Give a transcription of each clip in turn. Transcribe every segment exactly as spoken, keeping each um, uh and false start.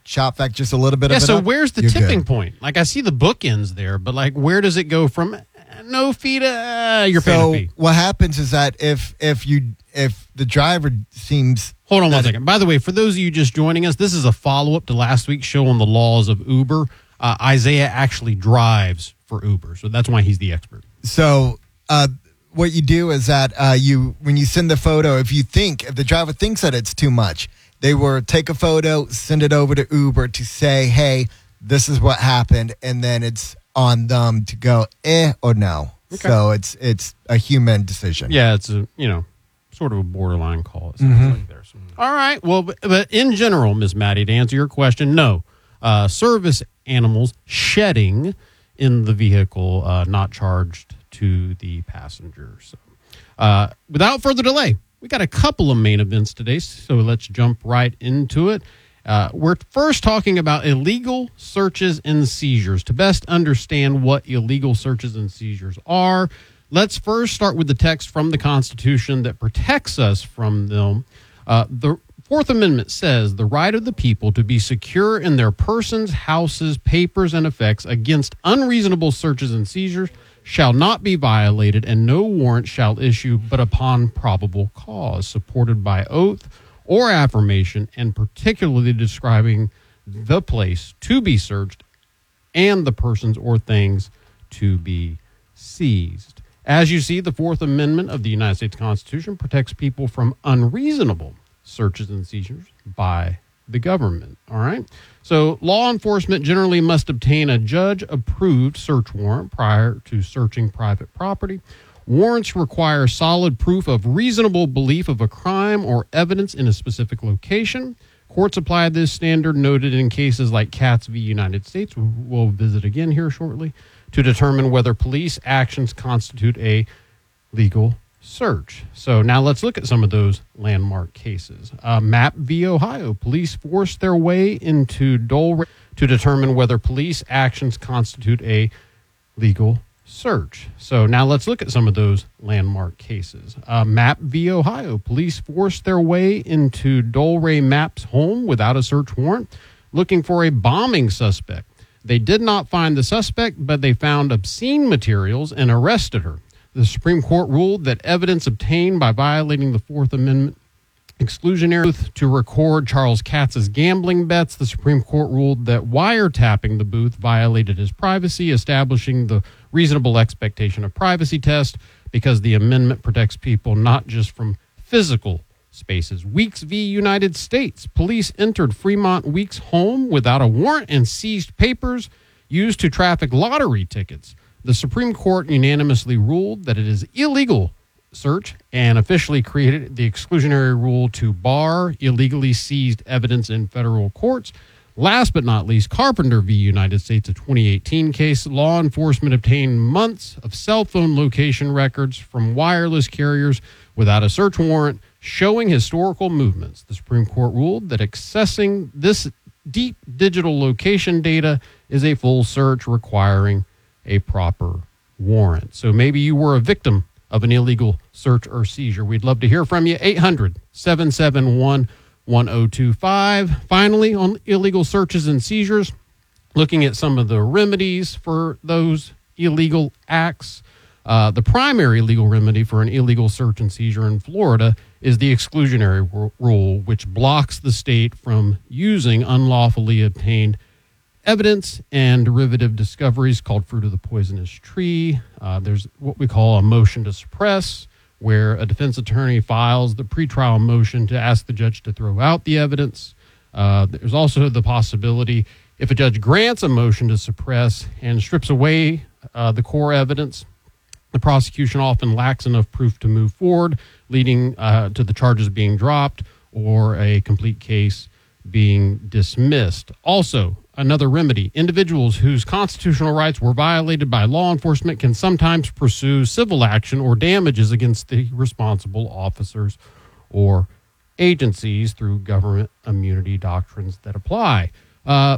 chop back just a little bit yeah, of it so up, where's the you're tipping good. point? Like, I see the bookends there, but, like, where does it go from uh, no fee to uh, you're paying So a fee? what happens is that if if you if the driver seems Hold on one that it- second. By the way, for those of you just joining us, this is a follow-up to last week's show on the laws of Uber. Uh, Isaiah actually drives for Uber, so that's why he's the expert. So uh, what you do is that uh, you when you send the photo, if you think if the driver thinks that it's too much, they will take a photo, send it over to Uber to say, hey, this is what happened, and then it's on them to go eh or no. Okay. So it's it's a human decision. Yeah, it's a, you know, sort of a borderline call. It sounds Mm-hmm. like there. So. All right. Well, but, but in general, Miz Maddie, to answer your question, no. Uh, service animals shedding in the vehicle uh, not charged to the passenger. So, uh, without further delay, we got a couple of main events today, so let's jump right into it. Uh, we're first talking about illegal searches and seizures. To best understand what illegal searches and seizures are, let's first start with the text from the Constitution that protects us from them. Uh, the Fourth Amendment says the right of the people to be secure in their persons, houses, papers, and effects against unreasonable searches and seizures shall not be violated, and no warrant shall issue but upon probable cause, supported by oath or affirmation, and particularly describing the place to be searched and the persons or things to be seized. As you see, the Fourth Amendment of the United States Constitution protects people from unreasonable searches and seizures by the government. All right. So law enforcement generally must obtain a judge-approved search warrant prior to searching private property. Warrants require solid proof of reasonable belief of a crime or evidence in a specific location. Courts apply this standard noted in cases like Katz v. United States, we'll visit again here shortly, to determine whether police actions constitute a legal search. So now let's look at some of those landmark cases. Uh, Mapp v. Ohio. Police forced their way into Dole to determine whether police actions constitute a legal search. So now let's look at some of those landmark cases. Uh, Mapp v. Ohio. Police forced their way into Dole Ray Mapp's home without a search warrant, looking for a bombing suspect. They did not find the suspect, but they found obscene materials and arrested her. The Supreme Court ruled that evidence obtained by violating the Fourth Amendment exclusionary booth to record Charles Katz's gambling bets. The Supreme Court ruled that wiretapping the booth violated his privacy, establishing the reasonable expectation of privacy test because the amendment protects people not just from physical spaces. Weeks v. United States. Police entered Fremont Weeks' home without a warrant and seized papers used to traffic lottery tickets. The Supreme Court unanimously ruled that it is illegal search and officially created the exclusionary rule to bar illegally seized evidence in federal courts. Last but not least, Carpenter v. United States, a twenty eighteen case. Law enforcement obtained months of cell phone location records from wireless carriers without a search warrant showing historical movements. The Supreme Court ruled that accessing this deep digital location data is a full search requiring a proper warrant. So maybe you were a victim of an illegal search or seizure. We'd love to hear from you. eight hundred, seven seven one, one oh two five. Finally, on illegal searches and seizures, looking at some of the remedies for those illegal acts. Uh, the primary legal remedy for an illegal search and seizure in Florida is the exclusionary r- rule, which blocks the state from using unlawfully obtained evidence and derivative discoveries called fruit of the poisonous tree. Uh, there's what we call a motion to suppress, where a defense attorney files the pretrial motion to ask the judge to throw out the evidence. Uh, there's also the possibility, if a judge grants a motion to suppress and strips away uh, the core evidence, the prosecution often lacks enough proof to move forward, leading uh, to the charges being dropped or a complete case being dismissed. Also, another remedy, individuals whose constitutional rights were violated by law enforcement can sometimes pursue civil action or damages against the responsible officers or agencies through government immunity doctrines that apply. Uh,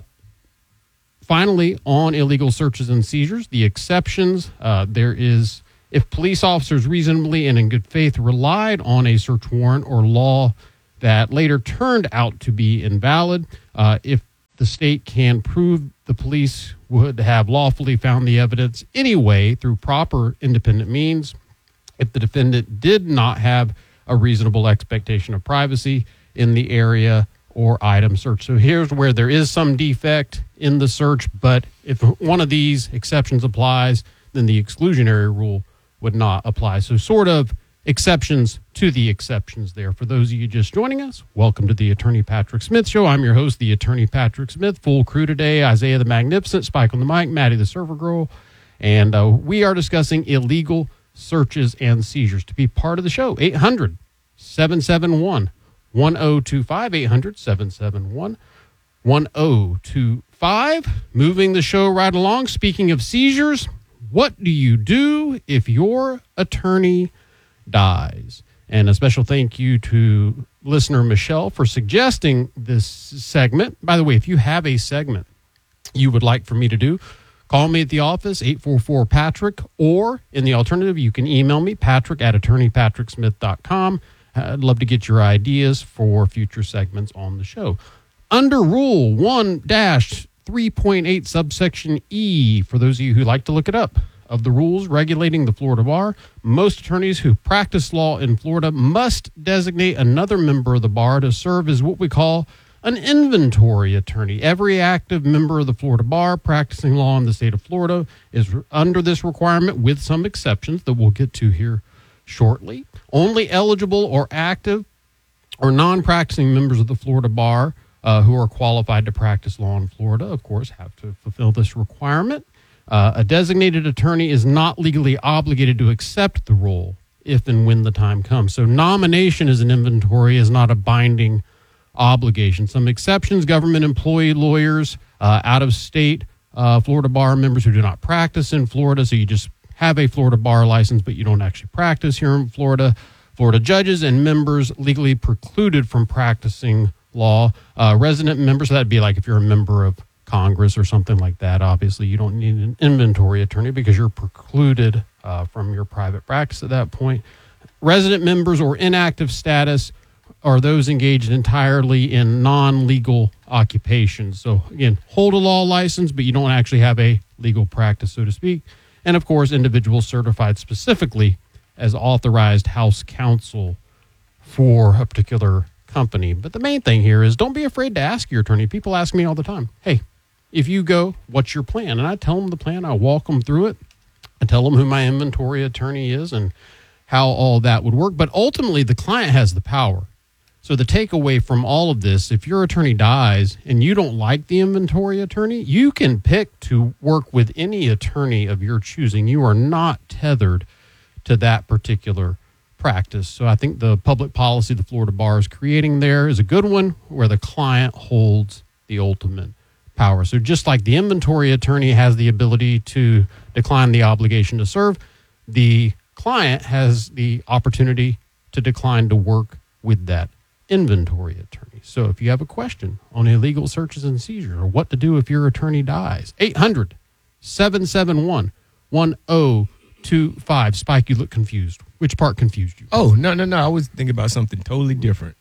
finally, on illegal searches and seizures, the exceptions, uh, there is, if police officers reasonably and in good faith relied on a search warrant or law that later turned out to be invalid, uh, if the state can prove the police would have lawfully found the evidence anyway through proper independent means if the defendant did not have a reasonable expectation of privacy in the area or item search. So here's where there is some defect in the search, but if one of these exceptions applies, then the exclusionary rule would not apply. So sort of exceptions to the exceptions there. For those of you just joining us, welcome to the Attorney Patrick Smith Show. I'm your host, the Attorney Patrick Smith. Full crew today, Isaiah the Magnificent, Spike on the mic, Maddie the Server Girl, and uh, we are discussing illegal searches and seizures. To be part of the show, eight hundred, seven seven one, one oh two five, eight hundred, seven seven one, one oh two five. Moving the show right along. Speaking of seizures, what do you do if your attorney dies? And a special thank you to listener Michelle for suggesting this segment. By the way, if you have a segment you would like for me to do, call me at the office, eight four four, Patrick, or in the alternative, you can email me, patrick at attorney patrick smith dot com. I'd love to get your ideas for future segments on the show. Under Rule one dash three point eight, subsection E, for those of you who like to look it up, of the rules regulating the Florida bar, most attorneys who practice law in Florida must designate another member of the bar to serve as what we call an inventory attorney. Every active member of the Florida bar practicing law in the state of Florida is under this requirement, with some exceptions that we'll get to here shortly. Only eligible or active or non-practicing members of the Florida bar uh, who are qualified to practice law in Florida, of course, have to fulfill this requirement. Uh, a designated attorney is not legally obligated to accept the role if and when the time comes. So nomination as an inventory is not a binding obligation. Some exceptions: government employee lawyers, uh, out-of-state uh, Florida bar members who do not practice in Florida, so you just have a Florida bar license, but you don't actually practice here in Florida. Florida judges and members legally precluded from practicing law. Uh, resident members, so that'd be like if you're a member of Congress or something like that. Obviously, you don't need an inventory attorney because you're precluded uh, from your private practice at that point. Resident members or inactive status are those engaged entirely in non-legal occupations. So again, hold a law license, but you don't actually have a legal practice, so to speak. And of course, individuals certified specifically as authorized house counsel for a particular company. But the main thing here is don't be afraid to ask your attorney. People ask me all the time, hey, if you go, what's your plan? And I tell them the plan. I walk them through it. I tell them who my inventory attorney is and how all that would work. But ultimately, the client has the power. So the takeaway from all of this, if your attorney dies and you don't like the inventory attorney, you can pick to work with any attorney of your choosing. You are not tethered to that particular practice. So I think the public policy the Florida bar is creating there is a good one, where the client holds the ultimate power. So just like the inventory attorney has the ability to decline the obligation to serve, the client has the opportunity to decline to work with that inventory attorney. So if you have a question on illegal searches and seizures or what to do if your attorney dies, eight hundred, seven seven one, one oh two five. Spike, you look confused. Which part confused you? Oh, no, no, no. I was thinking about something totally different.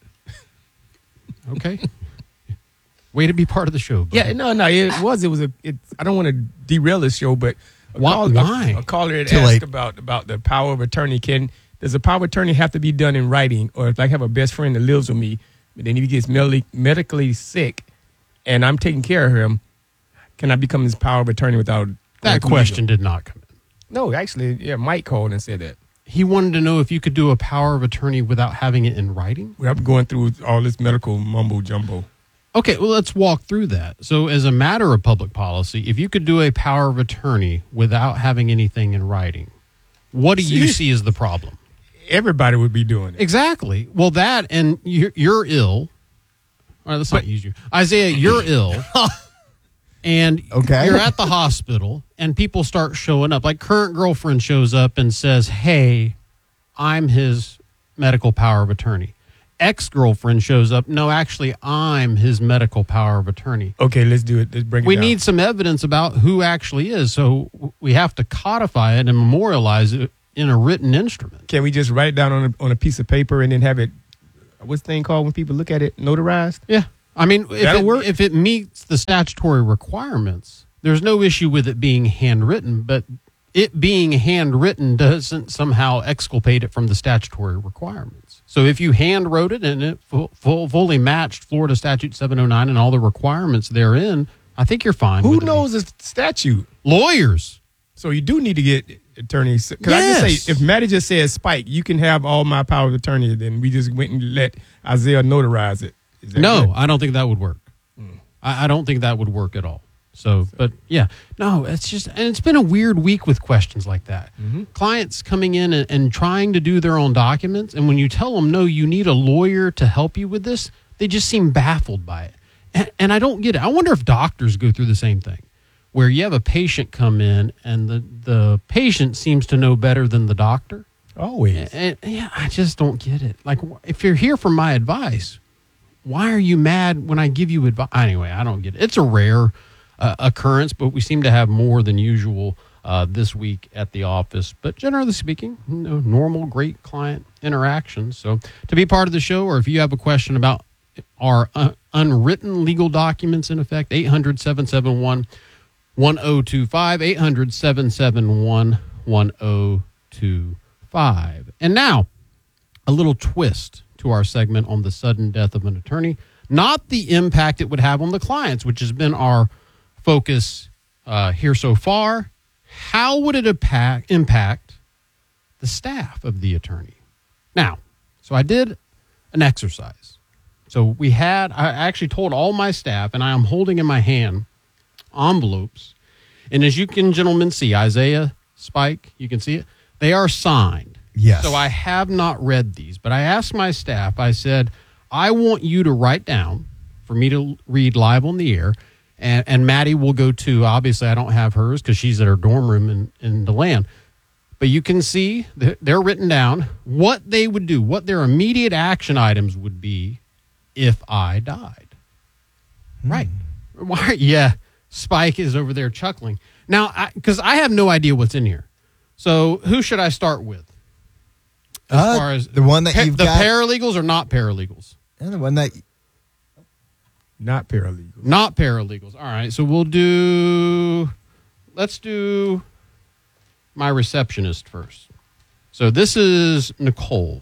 Okay. Way to be part of the show, buddy. Yeah, no, no. It was. It was a. It, I don't want to derail this show, but a, Why? call, Why? a, a caller had Too asked late. about about the power of attorney. Can does a power of attorney have to be done in writing, or if I have a best friend that lives with me, but then he gets medically, medically sick, and I'm taking care of him, can I become his power of attorney without That going question legal? did not come in. No, actually, yeah. Mike called and said that. He wanted to know if you could do a power of attorney without having it in writing. Without going through all this medical mumbo jumbo. Okay, well, let's walk through that. So as a matter of public policy, if you could do a power of attorney without having anything in writing, what do you see as the problem? Everybody would be doing it. Exactly. Well, that, and you're, you're ill. All right, let's not use you. Isaiah, you're ill. And Okay. you're at the hospital, and people start showing up. Like, current girlfriend shows up and says, hey, I'm his medical power of attorney. Ex-girlfriend shows up. No, actually, I'm his medical power of attorney. Okay, let's do it. Let's bring it We down. need some evidence about who actually is. So we have to codify it and memorialize it in a written instrument. Can we just write it down on a, on a piece of paper and then have it, what's the thing called when people look at it, notarized? Yeah. I mean, if That'll it, work. if it meets the statutory requirements, there's no issue with it being handwritten, but it being handwritten doesn't somehow exculpate it from the statutory requirements. So if you hand wrote it and it full, full, fully matched Florida Statute seven oh nine and all the requirements therein, I think you're fine. Who with it. knows the statute? Lawyers. So you do need to get attorneys. Because I Yes. just say, if Maddie just says, Spike, you can have all my power of attorney, then we just went and let Isaiah notarize it. Is that No, good? I don't think that would work. I, I don't think that would work at all. So, but yeah, no, it's just, and it's been a weird week with questions like that. Clients coming in and, and trying to do their own documents. And when you tell them, no, you need a lawyer to help you with this, they just seem baffled by it. And, and I don't get it. I wonder if doctors go through the same thing, where you have a patient come in and the, the patient seems to know better than the doctor. Always. And, and yeah, I just don't get it. Like, if you're here for my advice, why are you mad when I give you advice? Anyway, I don't get it. It's a rare uh, occurrence, but we seem to have more than usual uh, this week at the office. But generally speaking, you know, normal, great client interactions. So to be part of the show, or if you have a question about our uh, unwritten legal documents in effect, eight hundred, seven seven one, one oh two five, eight hundred, seven seven one, one oh two five. And now, a little twist to our segment on the sudden death of an attorney, not the impact it would have on the clients, which has been our focus uh, here so far. How would it impact, impact the staff of the attorney? Now, so I did an exercise. So we had, I actually told all my staff, and I am holding in my hand envelopes. And as you can, gentlemen, see, Isaiah, Spike, you can see it, they are signed. Yes. So I have not read these, but I asked my staff, I said, I want you to write down for me to read live on the air, and, and Maddie will go too. Obviously, I don't have hers because she's at her dorm room in, in DeLand. But you can see that they're written down what they would do, what their immediate action items would be if I died. Hmm. Right. Why? Yeah, Spike is over there chuckling. Now, because I, I have no idea what's in here. So who should I start with? As Uh, far as the one that pa- you've the got- paralegals or not paralegals? And the one that Not paralegal. Not paralegals. All right. So we'll do, let's do my receptionist first. So this is Nicole,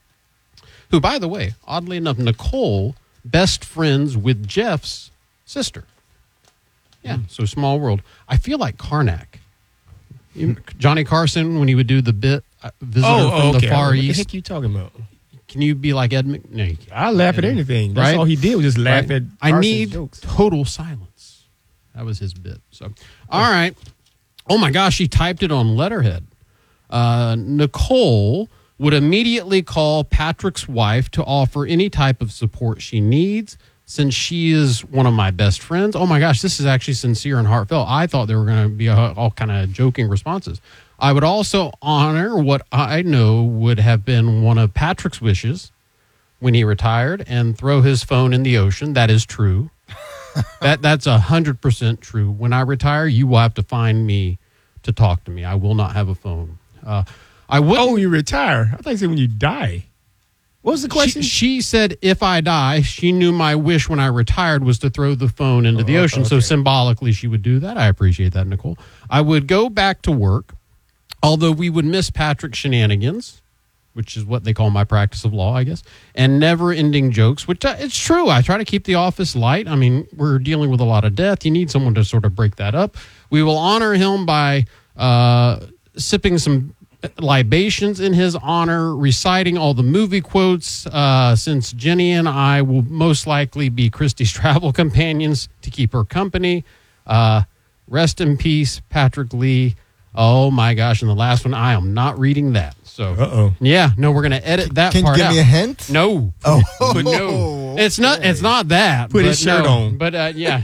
who, by the way, oddly enough, Nicole, best friends with Jeff's sister. Yeah. So small world. I feel like Karnak. You- Johnny Carson, when he would do the bit, uh, Visitor from the Far What the East. heck you talking about? Can you be like Ed Mc... No, you can't. I laugh at anything. That's Right? all he did was just laugh Right? at I Carson's need jokes. total silence. That was his bit. So, all right. Oh my gosh, he typed it on letterhead. Uh, Nicole would immediately call Patrick's wife to offer any type of support she needs, since she is one of my best friends. Oh my gosh, this is actually sincere and heartfelt. I thought there were going to be a, all kind of joking responses. I would also honor what I know would have been one of Patrick's wishes when he retired, and throw his phone in the ocean. That is true. that That's one hundred percent true. When I retire, you will have to find me to talk to me. I will not have a phone. Uh, I would. Oh, you retire. I thought you said when you die. What was the question? She, she said, if I die, she knew my wish when I retired was to throw the phone into the Oh, ocean. So okay. symbolically, she would do that. I appreciate that, Nicole. I would go back to work, although we would miss Patrick's shenanigans, which is what they call my practice of law, I guess, and never-ending jokes, which uh, it's true. I try to keep the office light. I mean, we're dealing with a lot of death. You need someone to sort of break that up. We will honor him by uh, sipping some libations in his honor, reciting all the movie quotes, uh, since Jenny and I will most likely be Christy's travel companions to keep her company. Uh, rest in peace, Patrick Lee. Oh my gosh. And the last one, I am not reading that. So, Uh-oh. yeah, no, we're going to edit that can you part give out. me a hint? No. Oh. But no. It's not, it's not that. Put but his shirt no. on. But uh, yeah.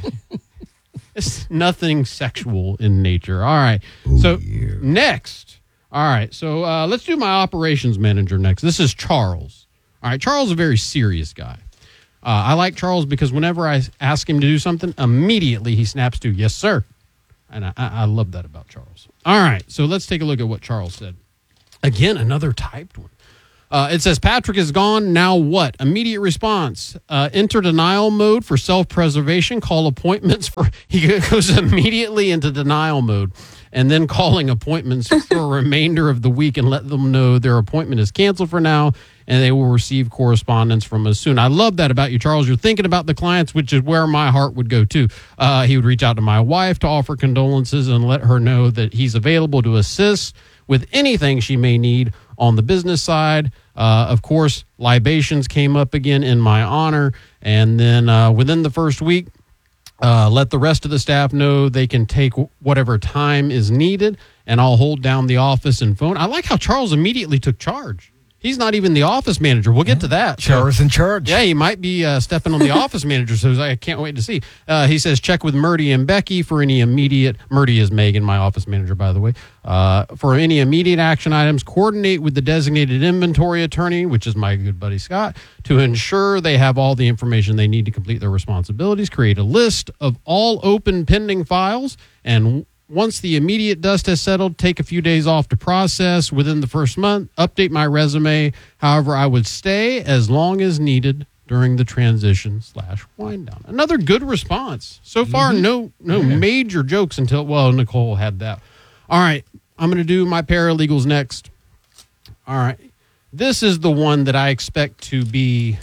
It's nothing sexual in nature. All right. So next. All right. So uh, let's do my operations manager next. This is Charles. All right. Charles is a very serious guy. Uh, I like Charles because whenever I ask him to do something, immediately he snaps to, yes, sir. And I, I I love that about Charles. All right. So let's take a look at what Charles said. Again, another typed one. Uh, it says, Patrick is gone. Now what? Immediate response. Uh, enter denial mode for self-preservation. Call appointments for... He goes immediately into denial mode. And then calling appointments for a remainder of the week and let them know their appointment is canceled for now and they will receive correspondence from us soon. I love that about you, Charles. You're thinking about the clients, which is where my heart would go to. Uh, he would reach out to my wife to offer condolences and let her know that he's available to assist with anything she may need on the business side. Uh, of course, libations came up again in my honor. And then uh, within the first week, Uh, let the rest of the staff know they can take whatever time is needed, and I'll hold down the office and phone. I like how Charles immediately took charge. He's not even the office manager. We'll get to that. Charles in charge. Yeah, he might be uh, stepping on the office manager, so I can't wait to see. Uh, he says, check with Murdy and Becky for any immediate, Murdy is Megan, my office manager, by the way, uh, for any immediate action items, coordinate with the designated inventory attorney, which is my good buddy Scott, to ensure they have all the information they need to complete their responsibilities, create a list of all open pending files, and once the immediate dust has settled, take a few days off to process within the first month, update my resume. However, I would stay as long as needed during the transition slash wind down. Another good response. So far, mm-hmm. no no yeah. major jokes until, well, Nicole had that. All right, I'm going to do my paralegals next. All right. This is the one that I expect to be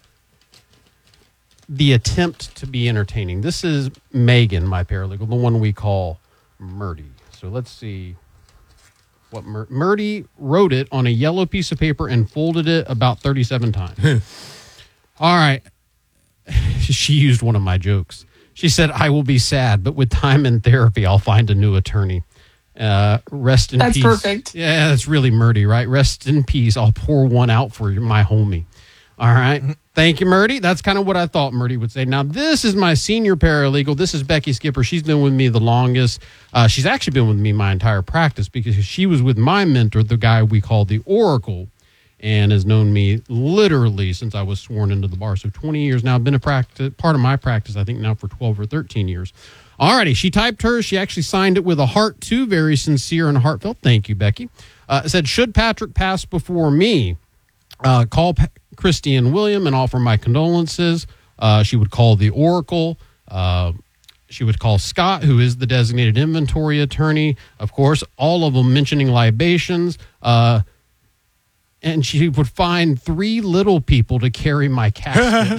the attempt to be entertaining. This is Megan, my paralegal, the one we call Murdy. So let's see what Mur- Murdy wrote it on a yellow piece of paper and folded it about thirty-seven times. All right. She used one of my jokes. She said, I will be sad, but with time and therapy, I'll find a new attorney. Uh, rest in that's peace. That's perfect. Yeah, that's really Murdy, right? Rest in peace. I'll pour one out for my homie. All right. Thank you, Murdy. That's kind of what I thought Murdy would say. Now, this is my senior paralegal. This is Becky Skipper. She's been with me the longest. Uh, she's actually been with me my entire practice because she was with my mentor, the guy we call the Oracle, and has known me literally since I was sworn into the bar. So twenty years now. I've been a practice, part of my practice, I think, now for twelve or thirteen years. All righty. She typed hers. She actually signed it with a heart, too. Very sincere and heartfelt. Thank you, Becky. Uh, it said, should Patrick pass before me, uh, call pa- Christy and William and offer my condolences. Uh, she would call the Oracle. Uh, she would call Scott, who is the designated inventory attorney. Of course, all of them mentioning libations. Uh, and she would find three little people to carry my casket.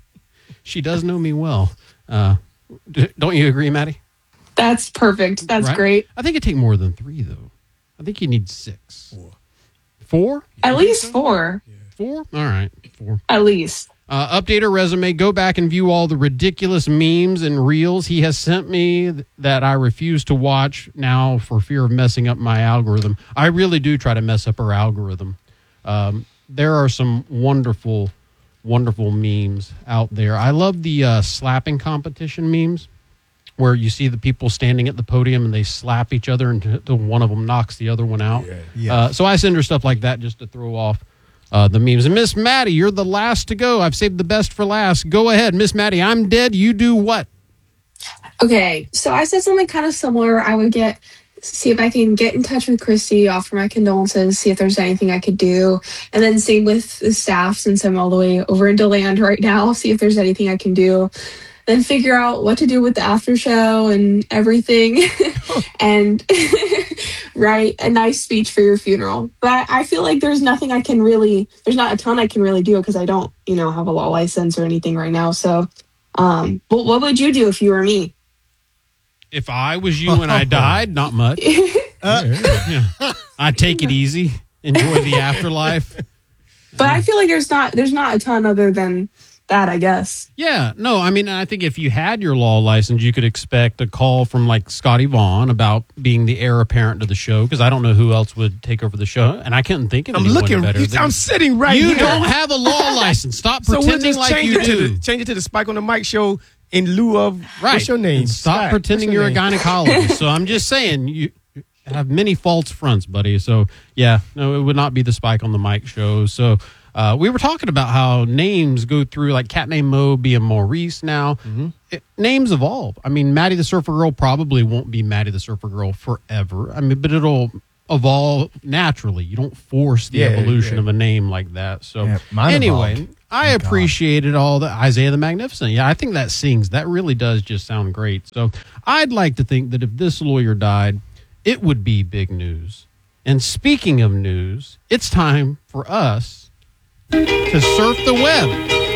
She does know me well. Uh, d- don't you agree, Maddie? That's perfect. That's right? great. I think it'd take more than three, though. I think you need six. Four? Four? At least four. Yeah. Four? All right. Four. At least. Uh, update her resume. Go back and view all the ridiculous memes and reels he has sent me that I refuse to watch now for fear of messing up my algorithm. I really do try to mess up her algorithm. Um, there are some wonderful, wonderful memes out there. I love the uh, slapping competition memes where you see the people standing at the podium and they slap each other until one of them knocks the other one out. Yeah. Yeah. Uh, so I send her stuff like that just to throw off Uh, the memes. And Miss Maddie, you're the last to go. I've saved the best for last. Go ahead, Miss Maddie. I'm dead. You do what? Okay, so I said something kind of similar. I would get, see if I can get in touch with Christy, offer my condolences, see if there's anything I could do. And then same with the staff, since I'm all the way over in DeLand right now, see if there's anything I can do. Then figure out what to do with the after show and everything. And write a nice speech for your funeral. But I feel like there's nothing I can really, there's not a ton I can really do because I don't, you know, have a law license or anything right now. So um, what, what would you do if you were me? If I was you and I died, not much. uh, yeah. I'd take it easy, enjoy the afterlife. But I feel like there's not, there's not a ton other than that, I guess. Yeah, no, I mean, I think if you had your law license, you could expect a call from like Scotty Vaughn about being the heir apparent to the show, because I don't know who else would take over the show, and I couldn't think of I'm anyone looking, better. You, than I'm sitting right you here. You don't have a law license. Stop so pretending we'll like change you it do. To the, change it to the Spike on the Mic show in lieu of, right. What's your name? And stop Scott. pretending you're name? a gynecologist. So I'm just saying, you have many false fronts, buddy. So, yeah, no, it would not be the Spike on the Mic show. So, Uh, we were talking about how names go through, like cat name Mo being Maurice now. Mm-hmm. It, names evolve. I mean, Maddie the Surfer Girl probably won't be Maddie the Surfer Girl forever. I mean, but it'll evolve naturally. You don't force the Yeah, evolution yeah. of a name like that. So Yeah, mine anyway, evolved. I Thank God. appreciated all the Isaiah the Magnificent. Yeah, I think that sings. That really does just sound great. So I'd like to think that if this lawyer died, it would be big news. And speaking of news, it's time for us to surf the web.